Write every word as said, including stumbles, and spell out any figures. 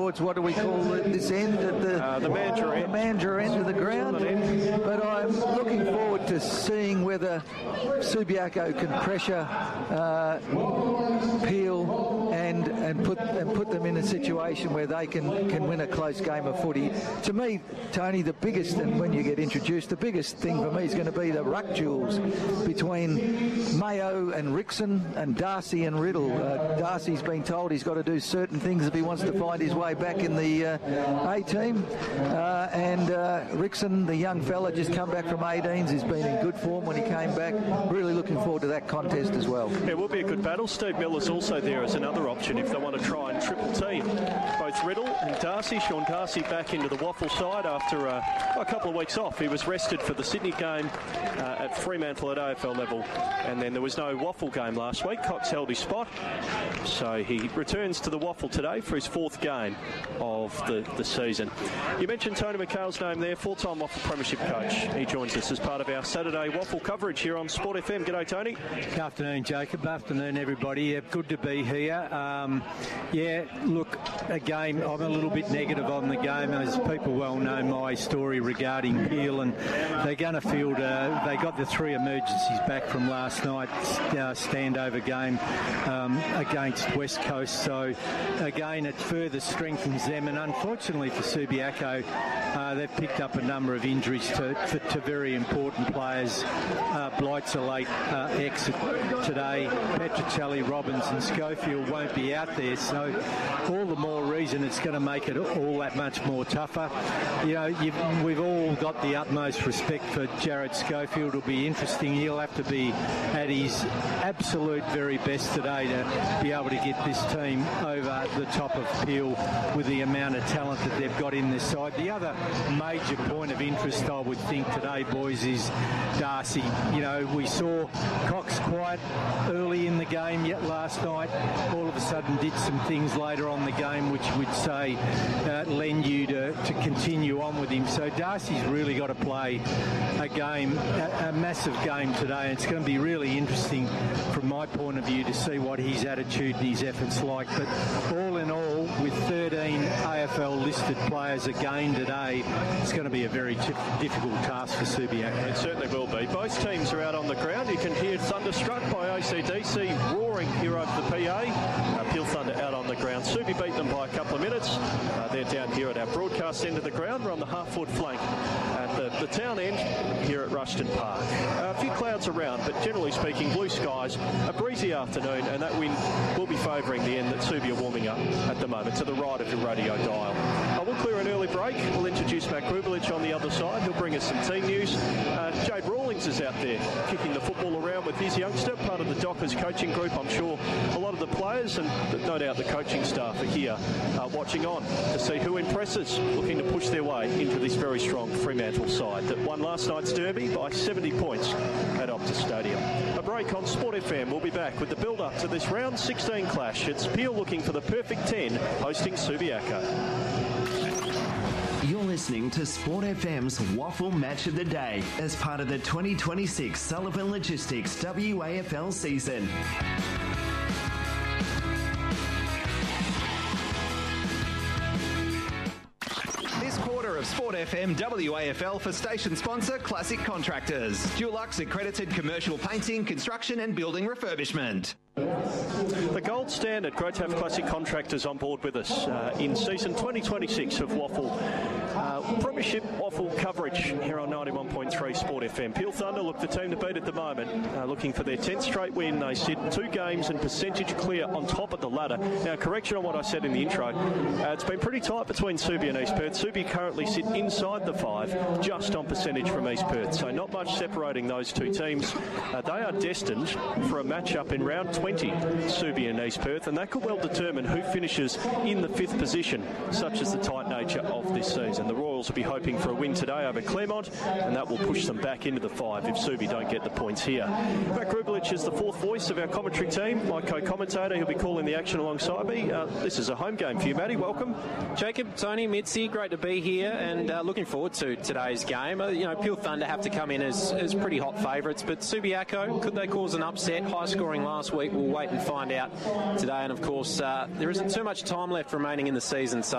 towards, what do we call this end? At the, uh, the Mandurah end. The Mandurah end of the ground. But I'm looking forward to seeing whether Subiaco can pressure uh, Peel and and put and put them in a situation where they can, can win a close game of footy. To me, Tony, the biggest, and when you get introduced, the biggest thing for me is going to be the ruck duels between Mayo and Rickson and Darcy and Riddle. Uh, Darcy's been told he's got to do certain things if he wants to find his way back in the uh, A-team. Uh, and uh, Rickson, the young fella, just come back from eighteens. He's been in good form when he came back. Really looking forward to that contest as well. It will be a good battle. Steve Miller's also there as another option if they want to try and triple team both Riddle and Darcy. Sean Darcy back into the Waffle side after uh, a couple of weeks off. He was rested for the Sydney game uh, at Fremantle at A F L level, and then there was no Waffle game last week. Cox held his spot, so he returns to the Waffle today for his fourth game of the, the season. You mentioned Tony McHale's name there, full-time Waffle Premiership coach. He joins us as part of our Saturday Waffle coverage here on Sport F M. G'day, Tony. Good afternoon, Jacob. Afternoon, everybody. Yeah, good to be here. Um, yeah, look, again, I'm a little bit negative on the game, as people well know my story regarding Peel, and they're going to field, uh, they got the three emergencies back from last night's uh, standover game um, against West Coast, so again it further strengthens them, and unfortunately for Subiaco, uh, they've picked up a number of injuries to, to, to very important players. Uh, Blight's a late uh, exit today. Petrocelli, Robbins and Schofield won't be out there, so all the more reason it's going to make it all that much more tougher. You know, you've, we've all got the utmost respect for Jared Schofield. It'll be interesting. He'll have to be at his absolute very best today to be able to get this team over the top of Peel with the amount of talent that they've got in this side. The other major point of interest, I would think, today, boys, is Darcy. You know, we saw Cox quiet early in the game yet last night. All of a sudden did some things later on the game which would say uh, lend you to, to continue on with him. So Darcy's really got to play a game, a, a massive game today. It's going to be really interesting from my point of view to see what his attitude and his efforts like. But all in all, with thirteen A F L listed players again today, it's going to be a very t- difficult task for Subiaco. It certainly will be. Both teams are out on the ground. You can hear Thunderstruck by A C D C roaring here over the P A. Uh, Peel Thunder out on the ground. Subi beat them by a couple of minutes. Uh, they're down here at our broadcast end of the ground. We're on the half-foot flank at the, the town end here at Rushton Park. Uh, a few clouds around, but generally speaking, blue skies, a breezy afternoon, and that wind will be favouring the end that Subi are warming up at the moment, to the right of your radio dial. I will clear an early break. We'll introduce Matt Grubelich on the other side. He'll bring us some team news. Uh, Jade Rawlings is out there kicking the football around with his youngster, part of the Dockers coaching group. I'm sure a lot of the players and no doubt the coaching staff are here uh, watching on to see who impresses, looking to push their way into this very strong Fremantle side that won last night's derby by seventy points at Optus Stadium. A break on Sport F M. We'll be back with the build-up to this round sixteen clash. It's Peel looking for the perfect ten, hosting Subiaco. You're listening to Sport F M's Waffle Match of the Day as part of the twenty twenty-six Sullivan Logistics W A F L season. This quarter of Sport F M W A F L for station sponsor Classic Contractors. Dulux accredited commercial painting, construction and building refurbishment. The gold standard. Great to have Classic Contractors on board with us uh, in season twenty twenty-six of Waffle. Uh, Premiership Waffle coverage here on ninety-one point three Sport F M. Peel Thunder look the team to beat at the moment, uh, looking for their tenth straight win. They sit two games and percentage clear on top of the ladder. Now, correction on what I said in the intro. Uh, it's been pretty tight between Subi and East Perth. Subi currently sit inside the five, just on percentage from East Perth. So not much separating those two teams. Uh, they are destined for a matchup in round twenty, Subi and East Perth, and that could well determine who finishes in the fifth position, such as the tight nature of this season. The Royals will be hoping for a win today over Claremont, and that will push them back into the five if Subi don't get the points here. Matt Grubelich is the fourth voice of our commentary team, my co-commentator. He'll be calling the action alongside me. Uh, this is a home game for you, Matty. Welcome. Jacob, Tony, Mitzi, great to be here, and uh, looking forward to today's game. Uh, you know, Peel Thunder have to come in as, as pretty hot favourites, but Subiaco, could they cause an upset? High scoring last week. We'll wait and find out today, and of course, uh, there isn't too much time left remaining in the season, so